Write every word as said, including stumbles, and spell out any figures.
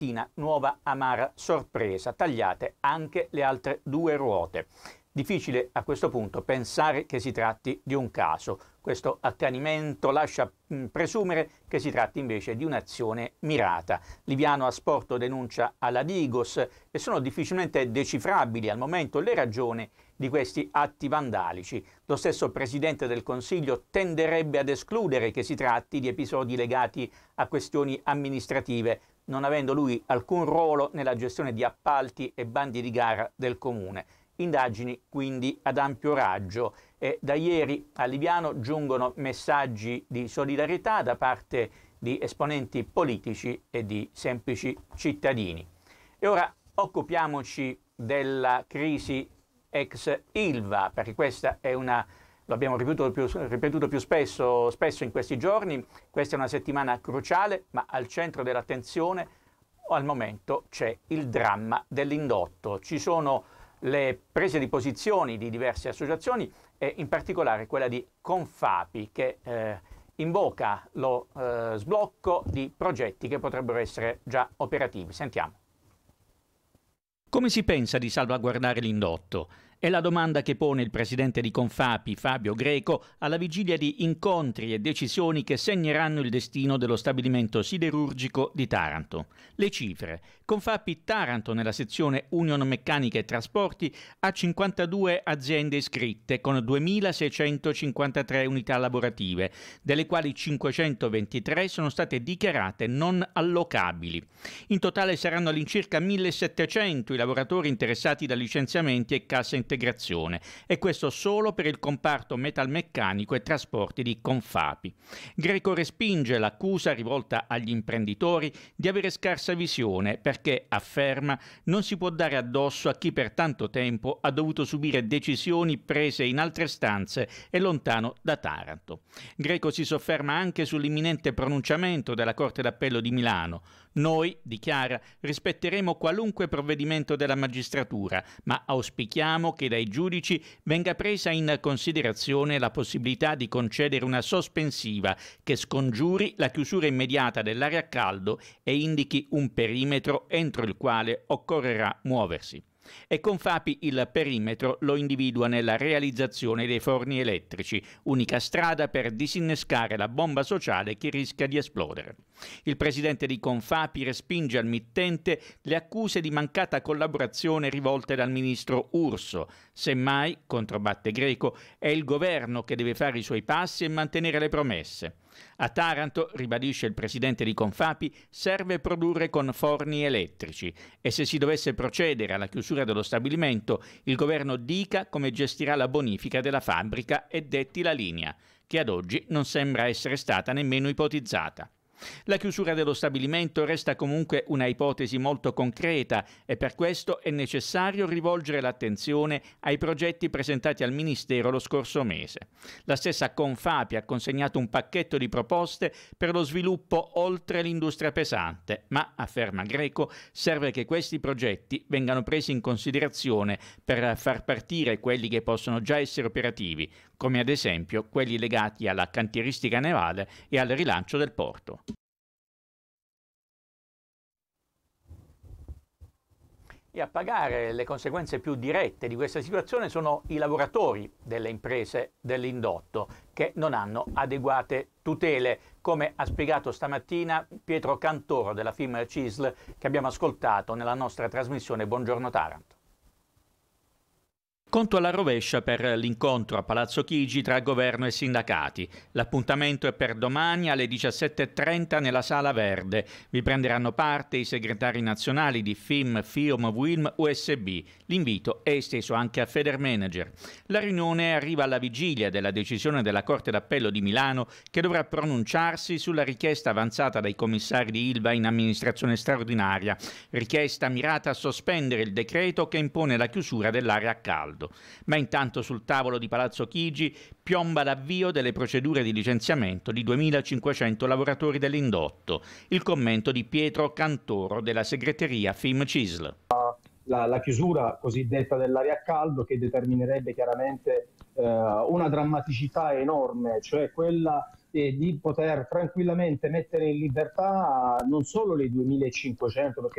stamattina nuova amara sorpresa, tagliate anche le altre due ruote. Difficile a questo punto pensare che si tratti di un caso. Questo accanimento lascia mh, presumere che si tratti invece di un'azione mirata. Liviano ha sporto denuncia alla Digos e sono difficilmente decifrabili al momento le ragioni di questi atti vandalici. Lo stesso Presidente del Consiglio tenderebbe ad escludere che si tratti di episodi legati a questioni amministrative, non avendo lui alcun ruolo nella gestione di appalti e bandi di gara del Comune. Indagini quindi ad ampio raggio e da ieri a Liviano giungono messaggi di solidarietà da parte di esponenti politici e di semplici cittadini. E ora occupiamoci della crisi ex Ilva, perché questa è una, lo abbiamo ripetuto più, ripetuto più spesso, spesso in questi giorni, questa è una settimana cruciale, ma al centro dell'attenzione al momento c'è il dramma dell'indotto. Ci sono le prese di posizioni di diverse associazioni e in particolare quella di Confapi che eh, invoca lo eh, sblocco di progetti che potrebbero essere già operativi. Sentiamo. Come si pensa di salvaguardare l'indotto? È la domanda che pone il presidente di Confapi, Fabio Greco, alla vigilia di incontri e decisioni che segneranno il destino dello stabilimento siderurgico di Taranto. Le cifre. Confapi Taranto, nella sezione Union Meccanica e Trasporti, ha cinquantadue aziende iscritte con duemilaseicentocinquantatré unità lavorative, delle quali cinquecentoventitré sono state dichiarate non allocabili. In totale saranno all'incirca millesettecento i lavoratori interessati da licenziamenti e cassa integrazione, e questo solo per il comparto metalmeccanico e trasporti di Confapi. Greco respinge l'accusa rivolta agli imprenditori di avere scarsa visione perché, afferma, non si può dare addosso a chi per tanto tempo ha dovuto subire decisioni prese in altre stanze e lontano da Taranto. Greco si sofferma anche sull'imminente pronunciamento della Corte d'Appello di Milano. Noi, dichiara, rispetteremo qualunque provvedimento della magistratura, ma auspichiamo che dai giudici venga presa in considerazione la possibilità di concedere una sospensiva che scongiuri la chiusura immediata dell'area a caldo e indichi un perimetro entro il quale occorrerà muoversi. E Confapi il perimetro lo individua nella realizzazione dei forni elettrici, unica strada per disinnescare la bomba sociale che rischia di esplodere. Il presidente di Confapi respinge al mittente le accuse di mancata collaborazione rivolte dal ministro Urso. Semmai, controbatte Greco, è il governo che deve fare i suoi passi e mantenere le promesse. A Taranto, ribadisce il presidente di Confapi, serve produrre con forni elettrici e se si dovesse procedere alla chiusura dello stabilimento, il governo dica come gestirà la bonifica della fabbrica e detti la linea, che ad oggi non sembra essere stata nemmeno ipotizzata. La chiusura dello stabilimento resta comunque una ipotesi molto concreta e per questo è necessario rivolgere l'attenzione ai progetti presentati al Ministero lo scorso mese. La stessa Confapi ha consegnato un pacchetto di proposte per lo sviluppo oltre l'industria pesante, ma, afferma Greco, serve che questi progetti vengano presi in considerazione per far partire quelli che possono già essere operativi, come ad esempio quelli legati alla cantieristica navale e al rilancio del porto. E a pagare le conseguenze più dirette di questa situazione sono i lavoratori delle imprese dell'indotto che non hanno adeguate tutele, come ha spiegato stamattina Pietro Cantoro della firma C I S L che abbiamo ascoltato nella nostra trasmissione Buongiorno Taranto. Conto alla rovescia per l'incontro a Palazzo Chigi tra governo e sindacati. L'appuntamento è per domani alle diciassette e trenta nella Sala Verde. Vi prenderanno parte i segretari nazionali di F I M, F I O M, U I L M, U S B. L'invito è esteso anche a Federmanager. La riunione arriva alla vigilia della decisione della Corte d'Appello di Milano che dovrà pronunciarsi sulla richiesta avanzata dai commissari di Ilva in amministrazione straordinaria, richiesta mirata a sospendere il decreto che impone la chiusura dell'area a caldo. Ma intanto sul tavolo di Palazzo Chigi piomba l'avvio delle procedure di licenziamento di duemilacinquecento lavoratori dell'indotto. Il commento di Pietro Cantoro della segreteria F I M C I S L. La, la chiusura cosiddetta dell'area a caldo che determinerebbe chiaramente eh, una drammaticità enorme, cioè quella eh, di poter tranquillamente mettere in libertà non solo le duemilacinquecento, perché